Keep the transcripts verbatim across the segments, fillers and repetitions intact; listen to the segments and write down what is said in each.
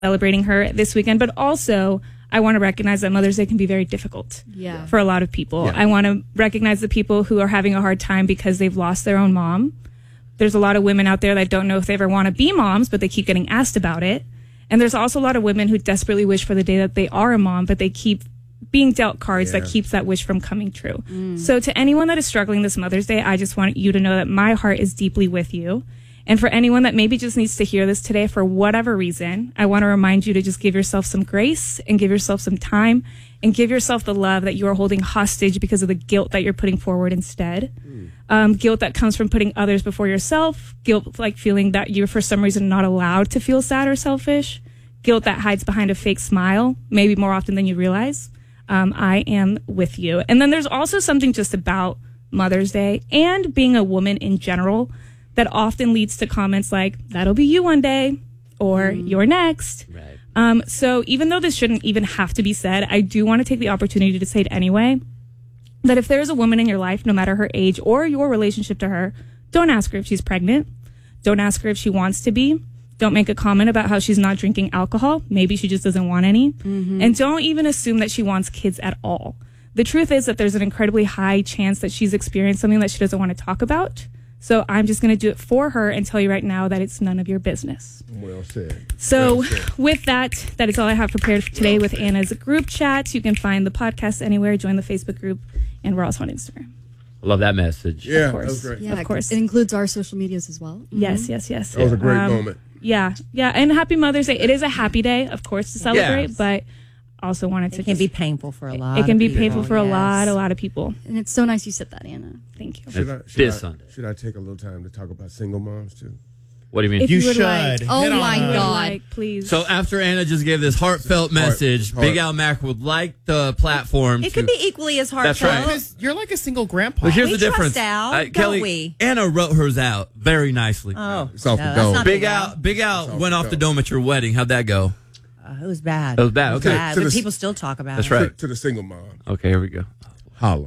celebrating her this weekend, but also I want to recognize that Mother's Day can be very difficult yeah. for a lot of people. Yeah. I want to recognize the people who are having a hard time because they've lost their own mom. There's a lot of women out there that don't know if they ever want to be moms, but they keep getting asked about it. And there's also a lot of women who desperately wish for the day that they are a mom, but they keep being dealt cards yeah. that keeps that wish from coming true. Mm. So to anyone that is struggling this Mother's Day, I just want you to know that my heart is deeply with you. And for anyone that maybe just needs to hear this today for whatever reason, I want to remind you to just give yourself some grace and give yourself some time and give yourself the love that you are holding hostage because of the guilt that you're putting forward instead. Mm. Um, guilt that comes from putting others before yourself. Guilt like feeling that you're for some reason not allowed to feel sad or selfish. Guilt that hides behind a fake smile, maybe more often than you realize. Um, I am with you. And then there's also something just about Mother's Day and being a woman in general that often leads to comments like, that'll be you one day, or mm. you're next. Right. Um, so even though this shouldn't even have to be said, I do want to take the opportunity to say it anyway, that if there's a woman in your life, no matter her age or your relationship to her, don't ask her if she's pregnant. Don't ask her if she wants to be. Don't make a comment about how she's not drinking alcohol. Maybe she just doesn't want any. Mm-hmm. And don't even assume that she wants kids at all. The truth is that there's an incredibly high chance that she's experienced something that she doesn't want to talk about. So I'm just going to do it for her and tell you right now that it's none of your business. Well said. So well said. With that, that is all I have prepared for today with Anna's group chat. You can find the podcast anywhere, join the Facebook group, and we're also on Instagram. I love that message. Yeah, of course. that was great. Yeah, of course. It includes our social medias as well. Mm-hmm. Yes, yes, yes. That was a great um, moment. Yeah, yeah. And happy Mother's Day. It is a happy day, of course, to celebrate, Yes. but also wanted to... It can be painful for a lot It can of be people, painful for a yes. lot, a lot of people. And it's so nice you said that, Anna. Thank you. Should I, This should, I, Sunday. should I take a little time to talk about single moms, too? What do you mean? If You, you would should. like. Oh Hit on my her. Would God. like, please. So after Anna just gave this heartfelt Heart- message, heart. Big Al Mac would like the platform It to... could be equally as That's heartfelt. right. Because you're like a single grandpa. But here's We the difference. trust Al, Uh, don't Kelly, we? Anna wrote hers out very nicely. Oh, It's off no, the that's dome. not Big Al, Big Al off went the off the dome. dome at your wedding. How'd that go? Uh, it was bad. It was bad. Okay. Bad, To but the- people still talk about That's it. right. To, to the single mom. Okay, here we go. Holla.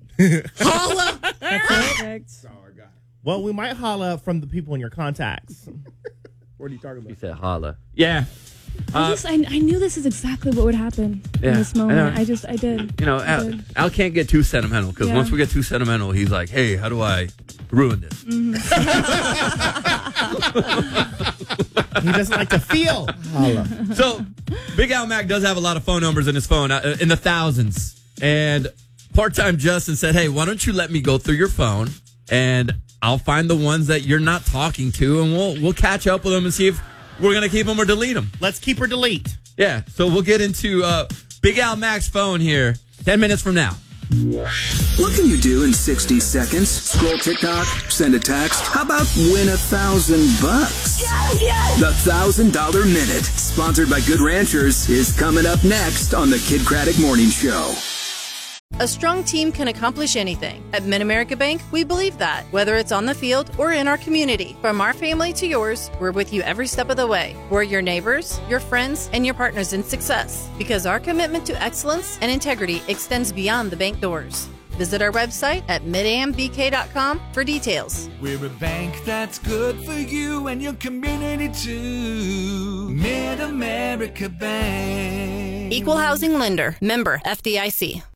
Holla! Perfect. That's all I got. Well, we might holla from the people in your contacts. What are you talking He about? said holla. Yeah. I, Uh, just, I, I knew this is exactly what would happen Yeah, in this I moment. know. I, just, I did. You know, I Al, did. Al can't get too sentimental because Yeah. once we get too sentimental, he's like, hey, how do I ruin this? He doesn't like to feel. Holla. So, Big Al Mac does have a lot of phone numbers in his phone, uh, in the thousands. And part-time Justin said, hey, why don't you let me go through your phone and I'll find the ones that you're not talking to and we'll we'll catch up with them and see if we're going to keep them or delete them. Let's keep or delete. Yeah, so we'll get into uh, Big Al Mac's phone here ten minutes from now. What can you do in sixty seconds? Scroll TikTok, send a text. How about win a thousand bucks? The Thousand Dollar Minute, sponsored by Good Ranchers, is coming up next on the Kid Craddock Morning Show. A strong team can accomplish anything. At Mid-America Bank, we believe that, whether it's on the field or in our community. From our family to yours, we're with you every step of the way. We're your neighbors, your friends, and your partners in success. Because our commitment to excellence and integrity extends beyond the bank doors. Visit our website at mid a m b k dot com for details. We're a bank that's good for you and your community too. Mid-America Bank. Equal Housing Lender. Member F D I C.